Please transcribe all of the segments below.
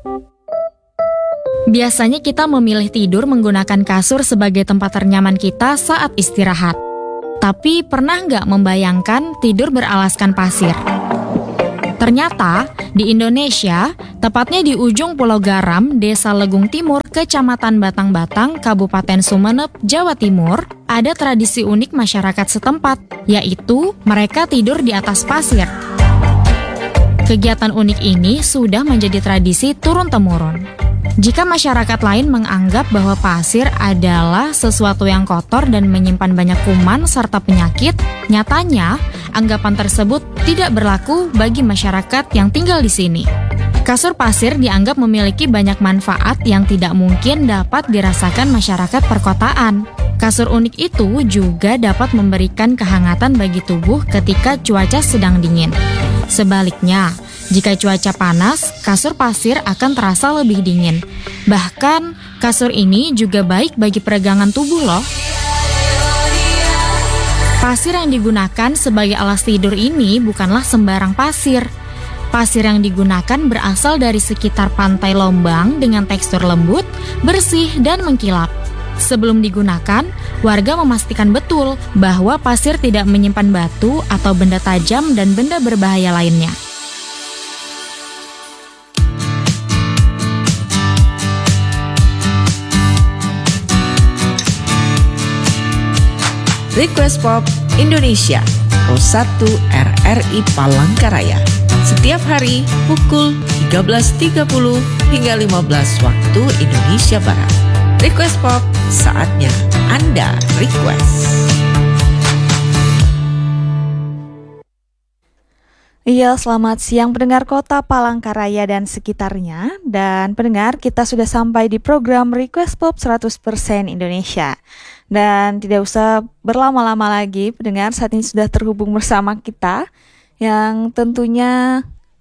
Biasanya kita memilih tidur menggunakan kasur sebagai tempat ternyaman kita saat istirahat. Tapi pernah nggak membayangkan tidur beralaskan pasir? Ternyata di Indonesia, tepatnya di ujung Pulau Garam, Desa Legung Timur, Kecamatan Batang-Batang, Kabupaten Sumeneb, Jawa Timur, ada tradisi unik masyarakat setempat, yaitu mereka tidur di atas pasir. Kegiatan unik ini sudah menjadi tradisi turun-temurun. Jika masyarakat lain menganggap bahwa pasir adalah sesuatu yang kotor dan menyimpan banyak kuman serta penyakit, nyatanya anggapan tersebut tidak berlaku bagi masyarakat yang tinggal di sini. Kasur pasir dianggap memiliki banyak manfaat yang tidak mungkin dapat dirasakan masyarakat perkotaan. Kasur unik itu juga dapat memberikan kehangatan bagi tubuh ketika cuaca sedang dingin. Sebaliknya, jika cuaca panas, kasur pasir akan terasa lebih dingin. Bahkan, kasur ini juga baik bagi peregangan tubuh loh. Pasir yang digunakan sebagai alas tidur ini bukanlah sembarang pasir. Pasir yang digunakan berasal dari sekitar pantai Lombang dengan tekstur lembut, bersih, dan mengkilap. Sebelum digunakan, warga memastikan betul bahwa pasir tidak menyimpan batu atau benda tajam dan benda berbahaya lainnya. Request Pop Indonesia Pro 1 RRI Palangkaraya. Setiap hari pukul 13.30 hingga 15 waktu Indonesia Barat. Request Pop, saatnya Anda request. Iya, selamat siang pendengar Kota Palangkaraya dan sekitarnya. Dan pendengar, kita sudah sampai di program Request Pop 100% Indonesia. Dan tidak usah berlama-lama lagi, pendengar saat ini sudah terhubung bersama kita yang tentunya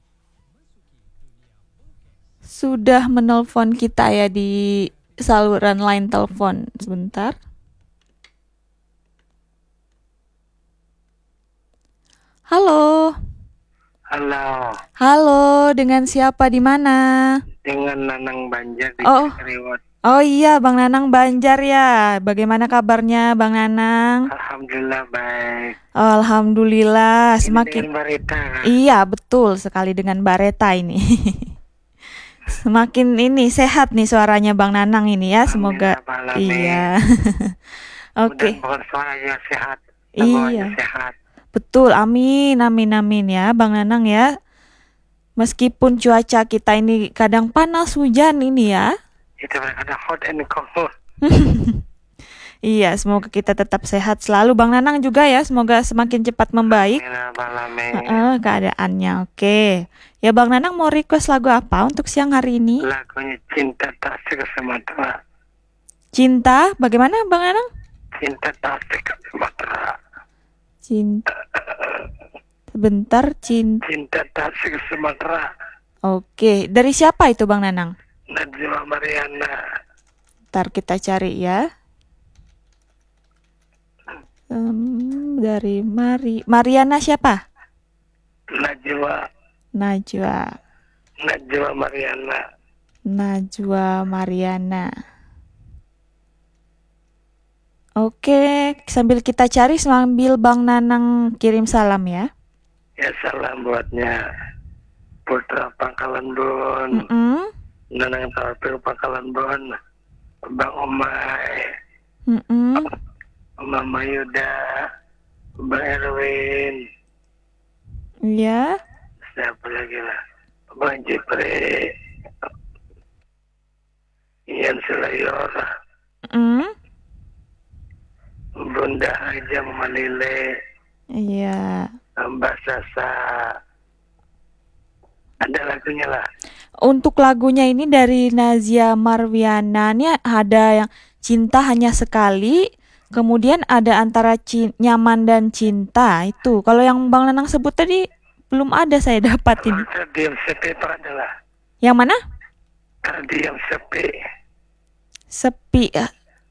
sudah menelpon kita ya di saluran line telepon. Sebentar. Halo. Halo. Halo, dengan siapa di mana? Dengan Nanang Banjar di Kriwot. Oh iya, Bang Nanang Banjar ya. Bagaimana kabarnya, Bang Nanang? Alhamdulillah baik. Alhamdulillah, semakin dengan Bareta. Iya, betul sekali dengan Bareta ini. Semakin ini sehat nih suaranya Bang Nanang ini ya, semoga. Iya. Oke. Suaranya sehat. Iya. Sehat. Betul, amin, amin, amin ya, Bang Nanang ya. Meskipun cuaca kita ini kadang panas hujan ini ya. Itu kadang hot and cold. Iya, semoga kita tetap sehat selalu. Bang Nanang juga ya, semoga semakin cepat membaik keadaannya. Oke. Ya Bang Nanang mau request lagu apa untuk siang hari ini? Lagunya Cinta Tak Sumatera. Cinta, bagaimana Bang Nanang? Cinta Tak Sumatera. Cinta. Sebentar, Cinta Tak Sumatera. Oke, dari siapa itu Bang Nanang? Najwa Mariana. Ntar kita cari ya. Dari Mariana siapa? Najwa Mariana. Najwa Mariana. Oke, sambil kita cari sambil Bang Nanang kirim salam ya. Ya, salam buatnya Putra Pangkalan Bon. Nanang Taufik Pangkalan Bon. Bang Omai. Mama Yuda. Bang Erwin. Iya. Siapa lagi lah? Bang Jepre. Ian Selayor. Bunda Haja Malile. Iya. Mbak Sasa. Ada lagunya lah. Untuk lagunya ini dari Nazia Marwiana, ini ada yang Cinta Hanya Sekali, kemudian ada antara nyaman dan cinta itu. Kalau yang Bang Nanang sebut tadi belum ada saya dapat ini. Terdiam sepi itu adalah. Yang mana? Terdiam sepi. Sepi ya.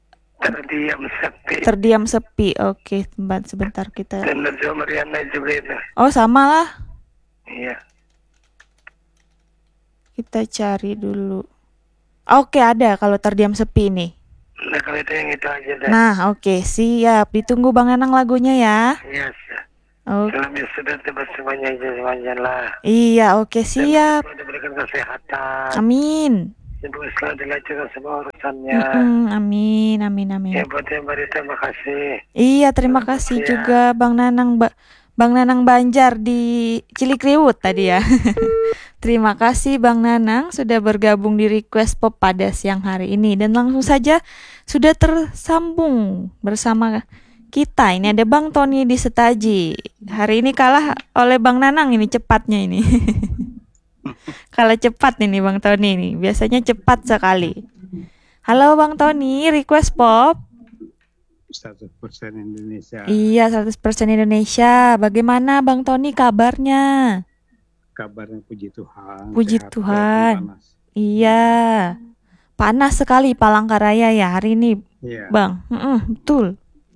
Terdiam sepi. Oke, sebentar kita. Dan Najwa Mariana juga itu. Oh, sama lah. Iya. Kita cari dulu. Oke, ada kalau terdiam sepi nih. Nah kalau itu yang itu aja deh. Nah, oke, siap. Ditunggu Bang Nanang lagunya ya. Yes. Oke. Kami sudah tiba semuanya lah. Iya, oke, Dan siap. semua diberikan kesehatan. Amin. Ibu selalu dilancarkan semua urusannya. Amin, amin, amin. Ya buat yang beri terima kasih. Iya, terima kasih Iya. juga Bang Nanang, Bang Nanang Banjar di Cilikriwut tadi ya. Terima kasih Bang Nanang sudah bergabung di Request Pop pada siang hari ini. Dan langsung saja sudah tersambung bersama kita. Ini ada Bang Tony di Setaji. Hari ini kalah oleh Bang Nanang ini cepatnya ini. Kalah cepat ini Bang Tony ini. Biasanya cepat sekali. Halo Bang Tony, Request Pop. 100% Indonesia. Iya, 100% Indonesia. Bagaimana Bang Tony kabarnya? Kabarnya puji Tuhan. Puji sehat, Tuhan. walaupun panas. Iya. Panas sekali Palangkaraya ya hari ini, Iya. Bang. Betul.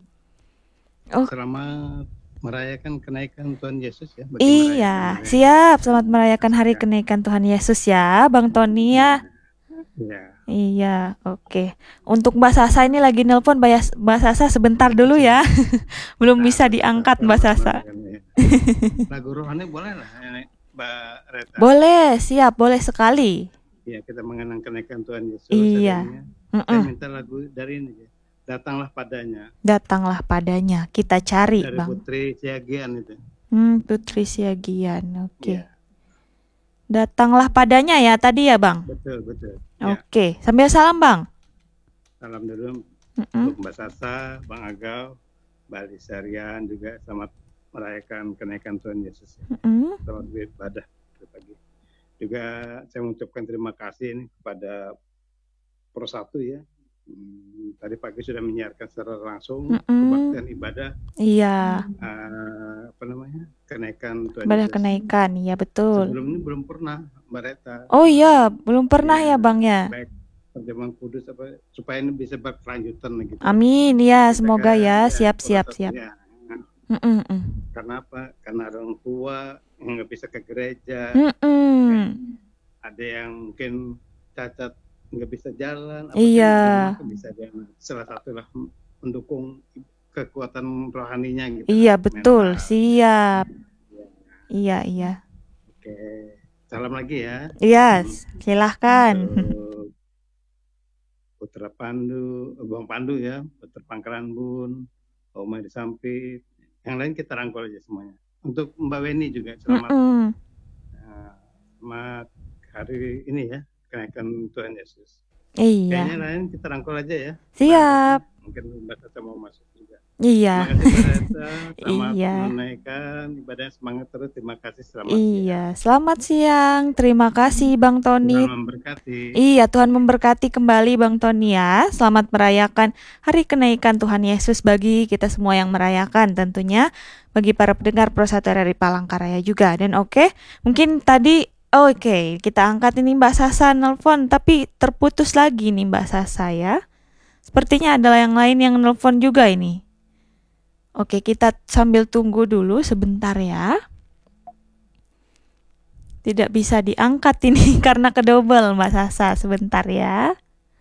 Selamat merayakan kenaikan Tuhan Yesus ya. Bagi Iya, merayakan siap. Selamat merayakan hari kenaikan Tuhan Yesus ya, Bang Tony ya. Iya. Iya, oke. Untuk Mbak Sasa ini lagi nelpon Mbak Sasa sebentar dulu ya. Belum bisa diangkat Mbak Sasa. Lagu rohani boleh lah Mbak Reta. Boleh, siap, boleh sekali. Iya, kita mengenang kenaikan Tuhan Yesus. Iya. adanya. Saya minta lagu dari ini ya. Datanglah padanya. Datanglah padanya. Kita cari, Dari Bang. Putri Siagian itu. Putri Siagian. Oke. Iya. Datanglah padanya ya tadi ya, Bang. Betul. Ya. Oke, sambil salam, Bang. Salam dulu Mm-mm. untuk Mbak Sasa, Bang Agau, Mbak Lisarian juga selamat merayakan kenaikan Tuhan Yesus. Mm-mm. Selamat beribadah pagi. Juga saya mengucapkan terima kasih ini kepada Pro 1 ya. Tadi pagi sudah menyiarkan secara langsung kebaktian ibadah. Iya. Kenaikan Tuhan Ibadah Yesus. kenaikan, iya betul. Sebelum ini belum pernah Mbak Reta. Oh iya, belum pernah ya, Bang ya. Baik perjamuan kudus supaya ini bisa berkelanjutan gitu. Amin ya, Kita semoga kan, ya, siap. ya, Mm-mm. Karena apa? Karena orang tua yang nggak bisa ke gereja, ada yang mungkin cacat nggak bisa jalan, Iya. bisa jalan. Salah satulah mendukung kekuatan rohaninya gitu. Iya betul, mental. siap. Iya. Oke, salam lagi ya. Iya, silahkan. Untuk Putra Pandu, Bang Pandu ya, Putra Pangkalan Bun, Oma di Sampit, yang lain kita rangkul aja semuanya. Untuk Mbak Weni juga selamat selamat hari ini ya, kenaikan Tuhan Yesus. Iya. Kayaknya lain kita rangkul aja ya. Siap. Mungkin Mbak Tata mau masuk juga. Iya. Terima kasih Mbak Tata, selamat Iya. menaikkan ibadahnya, semangat terus. Terima kasih, selamat Iya, selamat siang. Terima kasih Bang Tony. Tuhan memberkati. Iya, Tuhan memberkati kembali Bang Tony ya. Selamat merayakan hari kenaikan Tuhan Yesus bagi kita semua yang merayakan tentunya. Bagi para pendengar Pro 1 RRI Palangkaraya juga. Dan mungkin tadi kita angkat ini Mbak Sasa nelpon, tapi terputus lagi nih Mbak Sasa ya. Sepertinya ada yang lain yang nelpon juga ini. Oke, kita sambil tunggu dulu sebentar ya. Tidak bisa diangkat ini karena kedobel Mbak Sasa, sebentar ya.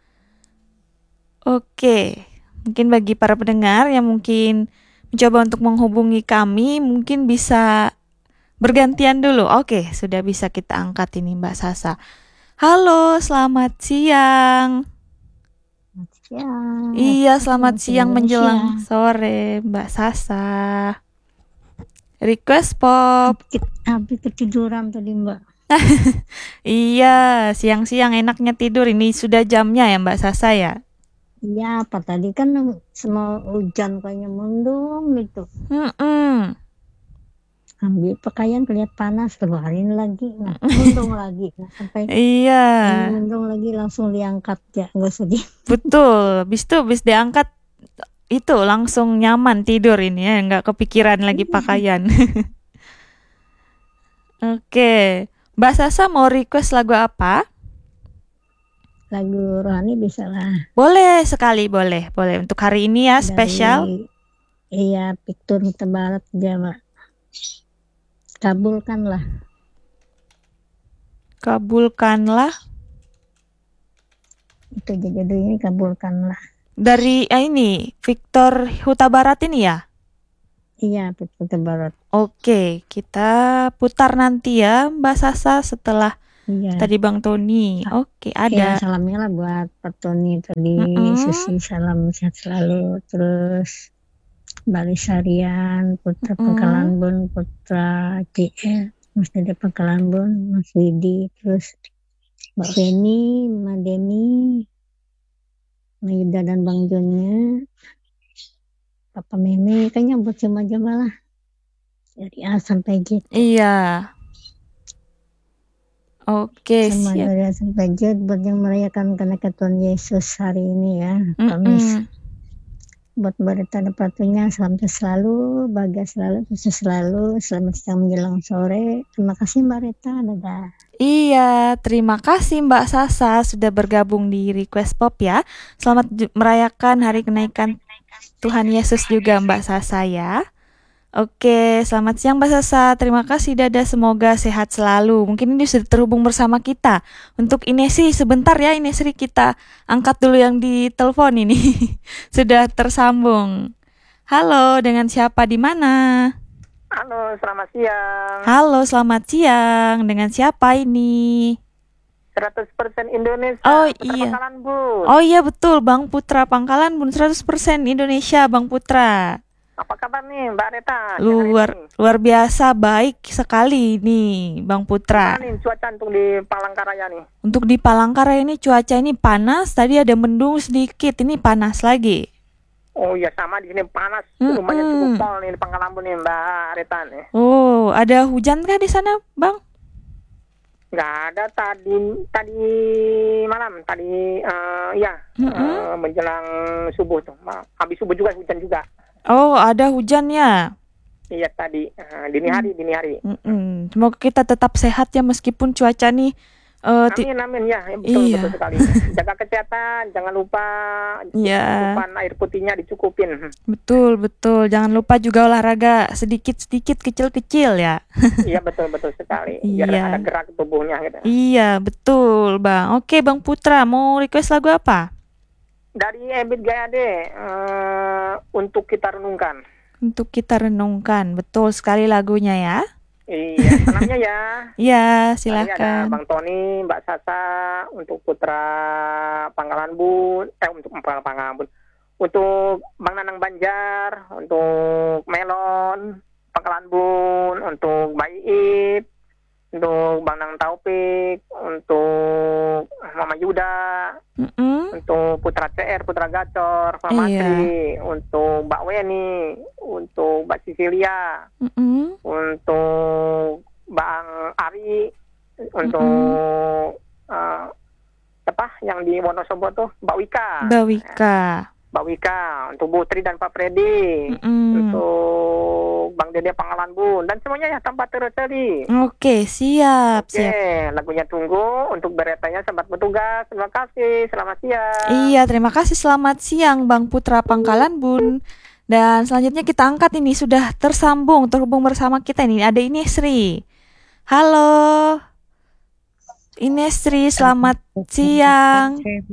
Oke, mungkin bagi para pendengar yang mungkin mencoba untuk menghubungi kami, mungkin bisa bergantian dulu. Oke, sudah bisa kita angkat ini Mbak Sasa. Halo, selamat siang. Siang. Iya, selamat siang menjelang siang. sore Mbak Sasa. Request Pop. Habis ketiduran tadi Mbak. Iya, siang-siang enaknya tidur. Ini sudah jamnya ya Mbak Sasa ya? Iya, apa tadi kan semua hujan kayaknya mendung gitu. Ambil pakaian kelihatan panas, keluarin lagi, mendung lagi. Sampai Iya. mendung lagi langsung diangkat ya, nggak sedih. Betul, bis diangkat itu langsung nyaman tidur ini ya, nggak kepikiran lagi pakaian. Oke, Mbak Sasa mau request lagu apa? Lagu rohani bisa lah. Boleh sekali, boleh untuk hari ini ya, spesial. Iya, Piktur Tebarat Jawa. Kabulkanlah. Kabulkanlah. Itu judulnya kabulkanlah. Dari ini Victor Huta Barat ini ya? Iya, Putra Barat. Oke, kita putar nanti ya Mbak Sasa setelah Iya. tadi Bang Tony. Oke, Ya, ada. salamnya lah buat Pak Tony tadi. Susi salam sehat selalu. Terus Bali Sarian, Putra Pangkalan Bun, Putra JL, Mas Dede Pangkalan Bun, Mas Widi, terus Mbak Beni, Mbak Deni, Mbak Yuda dan Bang Jonnya, Papa Meme, kayaknya buat jemaah-jemaah lah. Dari A sampai Z. Iya. Oke, Sama siap. dari A sampai Z buat yang merayakan kenaikan Tuhan Yesus hari ini ya, Kamis. Buat berita dan patunya, selamat selalu, bahagia selalu, sukses selalu, selamat siang menjelang sore. Terima kasih Mbak Rita, dadah. Iya, terima kasih Mbak Sasa sudah bergabung di Request Pop ya. Selamat merayakan hari kenaikan Tuhan Yesus juga Mbak Sasa ya. Oke, selamat siang Mbak Sasa. Terima kasih, dadah. Semoga sehat selalu. Mungkin ini sudah terhubung bersama kita. Untuk Inesi sebentar ya, Inesri kita angkat dulu yang di telepon ini. Sudah tersambung. Halo, dengan siapa di mana? Halo, selamat siang. Halo, selamat siang. Dengan siapa ini? 100% Indonesia. Oh Putra iya. Pangkalan Bun. Oh iya betul, Bang Putra Pangkalan Bun 100% Indonesia, Bang Putra. Apa kabar nih Mbak Reta? Luar biasa baik sekali nih Bang Putra. Gimana nih cuaca untuk di Palangkaraya nih? Untuk di Palangkaraya ini cuaca ini panas, tadi ada mendung sedikit, ini panas lagi. Oh iya sama di sini panas, lumayan cukup pol nih di Pangkalan Bun nih Mbak Reta nih. Oh, ada hujan kah di sana, Bang? Nggak ada tadi malam menjelang subuh tuh. Habis subuh juga hujan juga. Oh, ada hujan ya? Iya tadi dini hari. Semoga kita tetap sehat ya meskipun cuaca nih. Amin ya, betul sekali. Jaga kesehatan, jangan lupa asupan air putihnya dicukupin. Betul, jangan lupa juga olahraga sedikit-sedikit kecil-kecil ya. Iya betul sekali. Biar ada gerak tubuhnya gitu. Iya betul Bang. Oke Bang Putra, mau request lagu apa? Dari Ebit Gayade, untuk kita renungkan. Untuk kita renungkan, betul sekali lagunya ya. Iya, senangnya ya. Iya, Ada silakan. Bang Tony, Mbak Sasa, untuk Putra Pangkalan Bun, untuk Pangkalan Bun, untuk Bang Nanang Banjar, untuk Melon Pangkalan Bun, untuk Mbak Iip, untuk Bang Nang Taufik, untuk Mama Yuda, untuk Putra CR, Putra Gacor, Farmasi, untuk Mbak Weni, untuk Mbak Sicilia, untuk Bang Ari, untuk yang di Wonosobo tuh Mbak Wika, untuk Bu Tri dan Pak Freddy, untuk Bang Dede Pangkalan Bun, dan semuanya ya tanpa terkecuali. Oke, siap. Lagunya tunggu untuk beretanya selamat bertugas. Terima kasih, selamat siang. Iya, terima kasih, selamat siang Bang Putra Pangkalan Bun. Dan selanjutnya kita angkat ini sudah terhubung bersama kita ini ada Inesri. Halo. Inesri, selamat siang.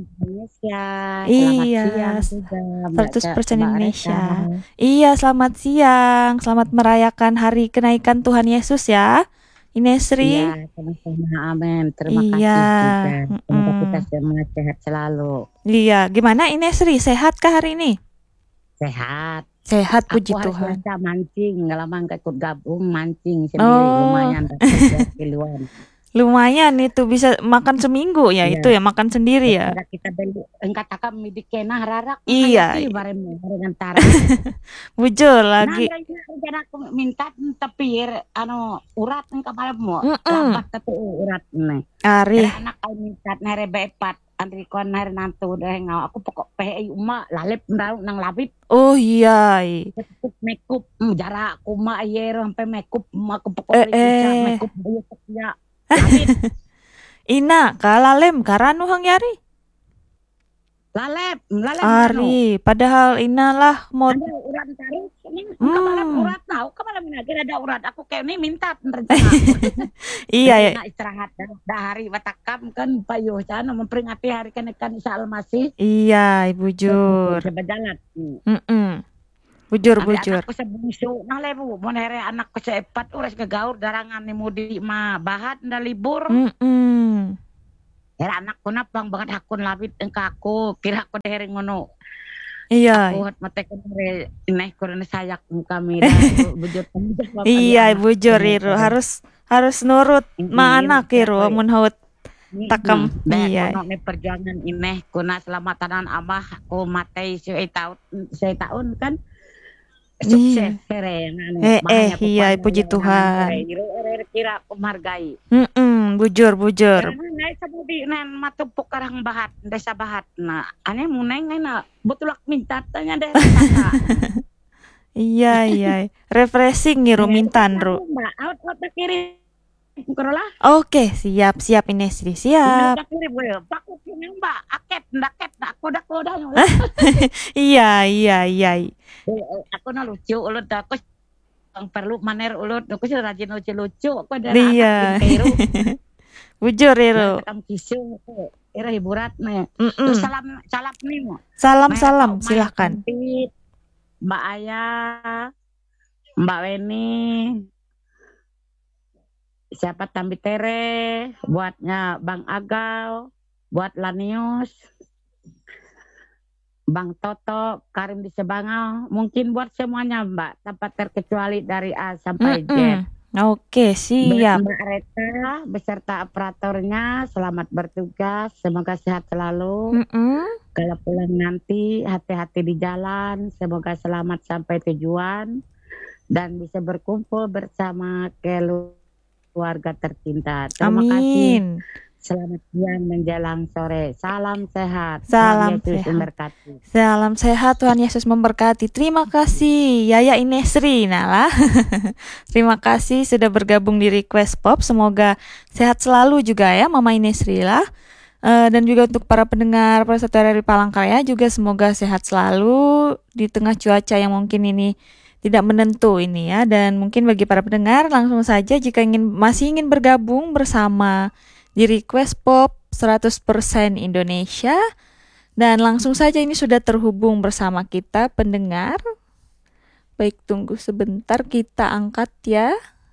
Iya, 100% Indonesia. Iya, selamat siang. Selamat merayakan hari kenaikan Tuhan Yesus ya, Inesri. Iya, sama-sama. Amin. Terima kasih juga. Semoga kita semua sehat selalu. Iya, gimana Inesri? Sehatkah hari ini? Sehat, puji Tuhan. Aku mancing, nggak lama nggak ikut gabung mancing sendiri, lumayan. Lumayan itu bisa makan seminggu ya, itu ya makan sendiri ya. Kita beli engkat takam midik kena rarak. Iya. Antara. Bujur lagi. Nah, aku minta tepir urat engkap malammu. Lambat tapi urat nih. Ari. Anak kau minta nere bepat. Andri kon nere nantu deh ngau aku pokok PI uma lalip nang lapip. Oh iya. Makeup jarak aku mah ayer sampai makeup aku pokok makeup ya. Ina kalalem karanu hang yari. Lalep Ari, padahal Ina lah mau urat tarik Kemalam urat tahu, kemalam lagi ada urat. Aku kayak ini minta rencana. Iya ya. Istirahat dah hari watakam kan payuh sana memperingati hari kenaikan Isa Al-Masih. Iya, Ibu Jur. Berjalan. Bujur. Anakku sebungsu, nah lebu, mun here anakku seepat urus kegaur darangan ni mudi mah bahat nda libur. Here anakku napang banget hakun labit engka aku, kira aku here ngono. Iya. Aku mate kene ineh kurang sayak kami dah bujur. Iya, Bujur Iru harus nurut ma anak Iru mun haut takam. Iya. Kono ni perjuangan ineh kuna selamatan amah aku matei saya tahun kan. Sukses here iya puji Tuhan. Kira aku menghargai. Bujur. Nai sabudi nan matupuk karang bahat desa bahat. Nah, ane muneng na butulak minta tanya deh. Iya. Refreshing Iru mintan Ru. Mbak, out kirim Korola. Oke, siap ini Sri, siap. Paku kini Mbak, aket aku dah koda. Iya. Aku na lucu ulut aku yang perlu maner ulut aku sih rajin lucu aku ada iya. Bujur Iru. Kamu kisu era hiburat nih. Terus salam nih. Salam silahkan. Mbak Ayah, Mbak Weni, siapa Tambi Tere, buatnya Bang Agal, buat Lanius, Bang Toto, Karim di Sebangau, mungkin buat semuanya Mbak, tanpa terkecuali dari A sampai Z. Oke, siap. Mbak Reta beserta operatornya selamat bertugas, semoga sehat selalu. Kalau pulang nanti hati-hati di jalan, semoga selamat sampai tujuan dan bisa berkumpul bersama keluarga tercinta. Terima kasih. Selamat siang menjelang sore. Salam sehat. Salam Tuhan Yesus sehat. memberkati. Salam sehat, Tuhan Yesus memberkati. Terima kasih Yaya Inesri Nala. Terima kasih sudah bergabung di Request Pop. Semoga sehat selalu juga ya Mama Inesri lah. Dan juga untuk para pendengar Persatuan RRI Palangkaraya juga semoga sehat selalu di tengah cuaca yang mungkin ini tidak menentu ini ya. Dan mungkin bagi para pendengar langsung saja jika masih ingin bergabung bersama di Request Pop 100% Indonesia. Dan langsung saja ini sudah terhubung bersama kita pendengar. Baik, tunggu sebentar kita angkat ya.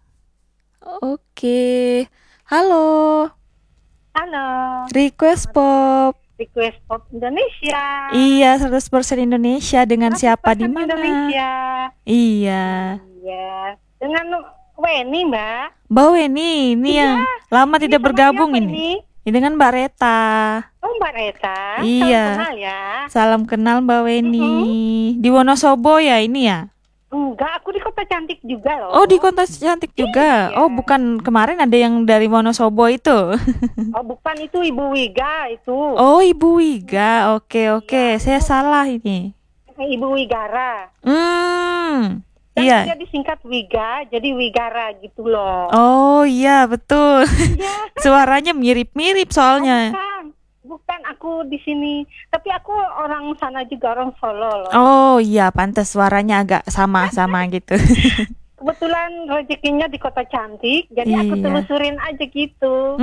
Oke. Halo. Request Pop Indonesia. Iya, 100% Indonesia. Dengan siapa di mana? Indonesia. Iya. Dengan Weni, Mbak. Mbak Weni, ini yang lama tidak bergabung ini. Dengan Mbak Reta. Oh, Mbak Reta. Iya. Salam kenal ya. Salam kenal Mbak Weni. Di Wonosobo ya ini ya? Enggak, aku di Kota Cantik juga loh. Oh, di Kota Cantik juga. Iya. Oh, bukan kemarin ada yang dari Wonosobo itu. Oh, bukan, itu Ibu Wiga itu. Oh, Ibu Wiga. Oke. Saya salah ini. Ibu Wigara. Iya. Dia disingkat Wiga, jadi Wigara gitu loh. Oh, iya, betul. Iya. Suaranya mirip-mirip soalnya. Bukan aku di sini, tapi aku orang sana juga, orang Solo loh. Oh iya, pantas suaranya agak sama-sama gitu. Kebetulan rezekinya di Kota Cantik, jadi aku Iya. telusurin aja gitu.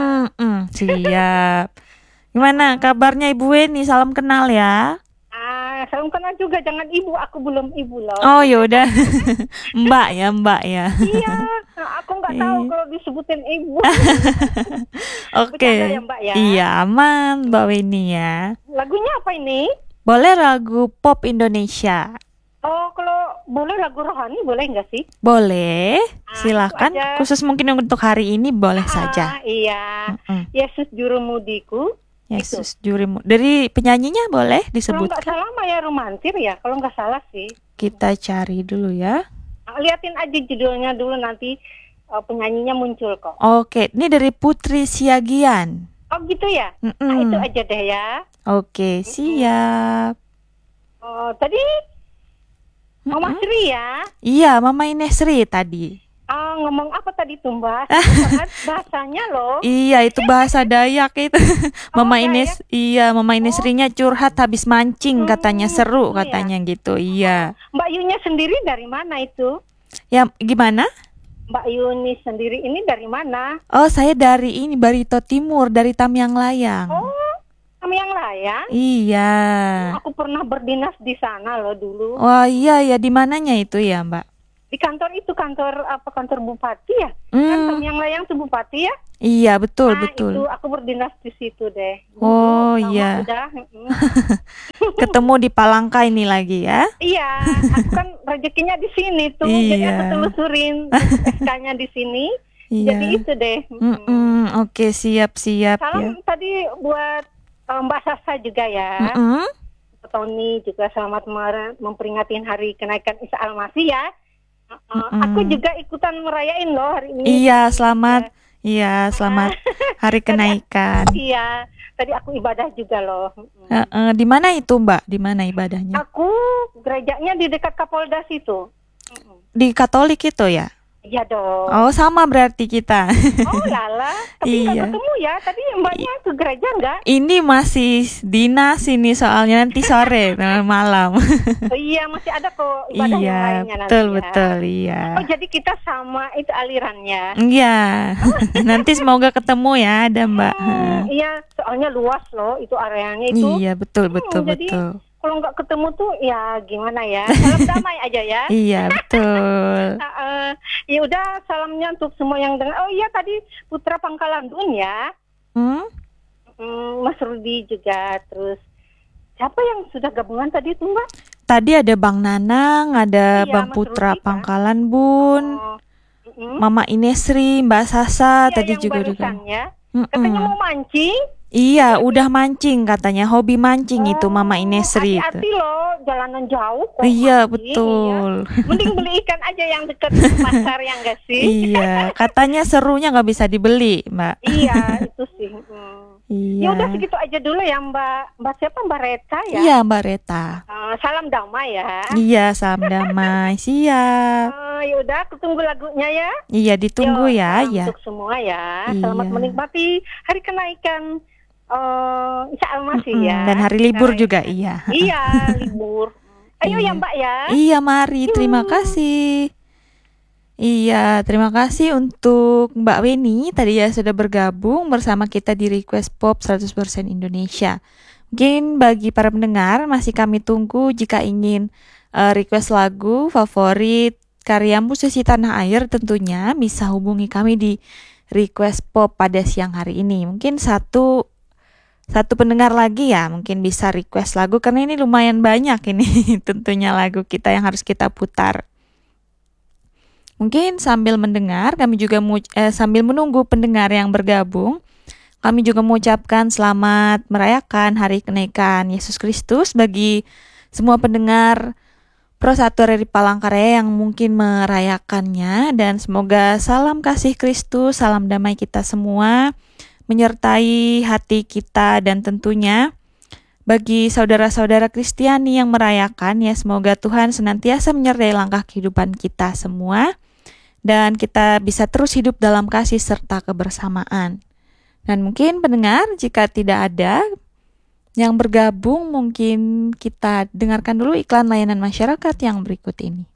Siap. Gimana kabarnya Ibu Weni? Salam kenal ya. Salam kenal juga, jangan ibu, aku belum ibu loh. Oh yaudah, Mbak ya. Iya, aku nggak tahu kalau disebutin ibu. Oke. Bercanda ya, Mbak ya? Iya, aman Mbak Weni ya. Lagunya apa ini? Boleh lagu pop Indonesia. Oh, kalau boleh lagu rohani boleh nggak sih? Boleh, silakan. itu aja. Khusus mungkin untuk hari ini boleh saja. Iya. Yesus Jurumudiku. Yesus Jurimu. Dari penyanyinya boleh Kalau disebut. nggak salah Maya Romantir ya, kalau nggak salah sih. Kita cari dulu ya. Liatin aja judulnya dulu, nanti penyanyinya muncul kok. Oke, ini dari Putri Siagian. Oh gitu ya? Nah, itu aja deh ya. Oke, siap. Oh, tadi Mama Sri ya? Iya, Mama Inesri tadi. Ngomong apa tadi tuh Mbak? Bahasanya loh. Iya, itu bahasa Dayak itu. Mama Ines, Dayak. iya, Mama Inesrinya curhat habis mancing katanya seru katanya gitu. Iya. Mbak Yunya sendiri dari mana itu? Ya, gimana? Mbak Yuni sendiri ini dari mana? Oh, saya dari ini Barito Timur, dari Tamyang Layang. Oh, Tamyang Layang? Iya. Aku pernah berdinas di sana loh dulu. Wah, iya ya, di mananya itu ya, Mbak? Di kantor itu, kantor bupati ya? Kan Tamyang Layang itu bupati ya? Iya, betul. Itu aku berdinas di situ deh. Oh, iya. Udah. Ketemu di Palangka ini lagi ya? Iya, aku kan rezekinya di sini tuh. Jadi aku telusurin SK-nya di sini. Iya. Jadi itu deh. Oke, siap Salam ya. tadi buat Mbak Sasa juga ya. Tony juga selamat memperingati hari kenaikan Isa Al-Masih ya. Aku juga ikutan merayain loh hari ini. Iya, selamat. Iya, selamat hari kenaikan. Iya, tadi aku ibadah juga loh. Di mana itu, Mbak? Di mana ibadahnya? Aku gerejanya di dekat Kapolda situ. Di Katolik itu ya? Iya dong. Oh, sama berarti kita. Oh lala, tapi nggak ketemu ya. Tadi Mbaknya ke gereja nggak? Ini masih dinas ini soalnya nanti sore malam. Oh, iya, masih ada kok ibadah yang lainnya nanti. Betul, iya. Oh, jadi kita sama itu alirannya. Iya. Nanti semoga ketemu ya, ada Mbak. Iya, soalnya luas loh itu areanya itu. Iya, betul. Jadi kalau nggak ketemu tuh ya gimana ya? Salam damai aja ya. Iya, betul. Ya udah, salamnya untuk semua yang dengar. Oh iya, tadi Putra Pangkalan Bun ya. Mas Rudi juga, terus siapa yang sudah gabungan tadi tuh Mbak? Tadi ada Bang Nanang, ada Bang Putra Pangkalan Bun, Mama Inesri, Mbak Sasa, tadi juga. Ya. Katanya mau mancing. Iya, udah mancing katanya, hobi mancing itu Mama Inesri. Hati-hati loh, jalanan jauh kok. Iya, mancing, betul. Ya. Mending beli ikan aja yang dekat pasar yang gak sih? Iya, katanya serunya nggak bisa dibeli, Mbak. Iya, itu sih. Iya. Ya udah segitu aja dulu ya Mbak siapa, Mbak Reta ya? Iya, Mbak Reta. Salam damai ya. Iya, salam damai. Siap. Ya udah, aku tunggu lagunya ya. Iya, ditunggu ya. Untuk semua ya. Selamat menikmati hari kenaikan Isa Al-Masih ya. Dan hari libur juga, iya. Iya, libur. Ayo ya Mbak ya. Iya, mari. Terima kasih. Iya, terima kasih untuk Mbak Weni tadi ya sudah bergabung bersama kita di Request Pop 100% Indonesia. Mungkin bagi para pendengar masih kami tunggu jika ingin request lagu favorit karya musisi tanah air, tentunya bisa hubungi kami di Request Pop pada siang hari ini. Mungkin satu pendengar lagi ya mungkin bisa request lagu, karena ini lumayan banyak ini tentunya lagu kita yang harus kita putar. Mungkin sambil mendengar, kami juga sambil menunggu pendengar yang bergabung, kami juga mengucapkan selamat merayakan hari kenaikan Yesus Kristus bagi semua pendengar Pro 1 RRI Palangkaraya yang mungkin merayakannya, dan semoga salam kasih Kristus, salam damai kita semua menyertai hati kita, dan tentunya bagi saudara-saudara Kristiani yang merayakan ya, semoga Tuhan senantiasa menyertai langkah kehidupan kita semua dan kita bisa terus hidup dalam kasih serta kebersamaan. Dan mungkin pendengar, jika tidak ada yang bergabung, mungkin kita dengarkan dulu iklan layanan masyarakat yang berikut ini.